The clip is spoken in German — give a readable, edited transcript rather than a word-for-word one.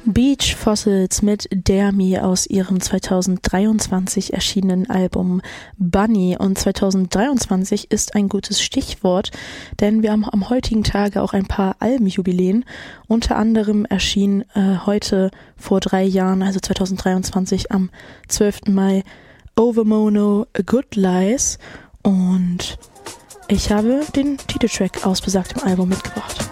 Beach Fossils mit Dare Me aus ihrem 2023 erschienenen Album Bunny. Und 2023 ist ein gutes Stichwort, denn wir haben am heutigen Tage auch ein paar Albenjubiläen. Unter anderem erschien heute vor 3 Jahren, also 2023 am 12. Mai, Overmono Good Lies. Und ich habe den Titeltrack aus besagtem Album mitgebracht.